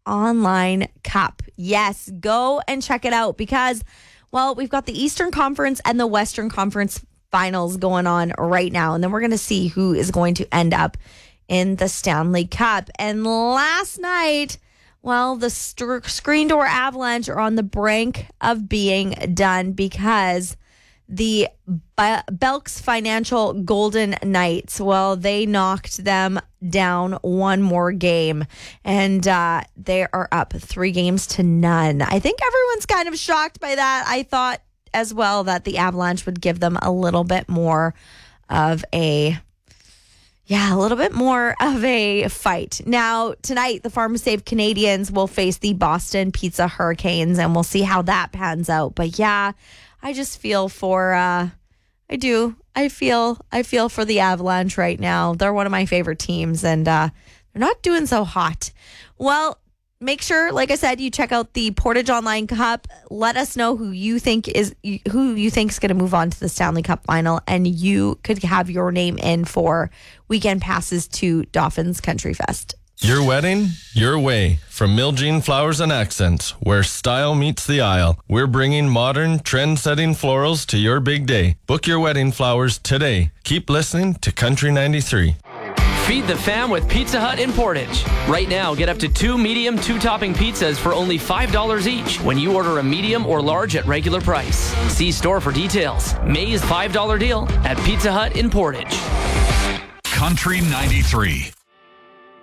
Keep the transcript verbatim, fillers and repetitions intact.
Online Cup. Yes, go and check it out because, well, we've got the Eastern Conference and the Western Conference finals going on right now. And then we're going to see who is going to end up in the Stanley Cup. And last night, well, the st- Screen Door Avalanche are on the brink of being done because the B- Belks Financial Golden Knights, well, they knocked them down one more game, and uh, they are up three games to none. I think everyone's kind of shocked by that. I thought as well that the Avalanche would give them a little bit more of a Yeah, a little bit more of a fight. Now, tonight, the Farm Save Canadians will face the Boston Pizza Hurricanes, and we'll see how that pans out. But yeah, I just feel for, uh, I do, I feel, I feel for the Avalanche right now. They're one of my favorite teams, and uh, they're not doing so hot. Well, make sure, like I said, you check out the Portage Online Cup. Let us know who you think is who you think is going to move on to the Stanley Cup final, and you could have your name in for weekend passes to Dauphin's Country Fest. Your wedding, your way. From Miljean Flowers and Accents, where style meets the aisle. We're bringing modern, trend-setting florals to your big day. Book your wedding flowers today. Keep listening to Country ninety-three. Feed the fam with Pizza Hut in Portage. Right now, get up to two medium, two-topping pizzas for only five dollars each when you order a medium or large at regular price. See store for details. May's five dollar deal at Pizza Hut in Portage. Country ninety-three.